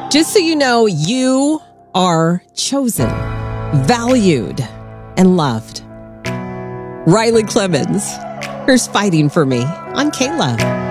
Just so you know, you are chosen, valued, and loved. Riley Clemens, here's Fighting for Me on Kayla.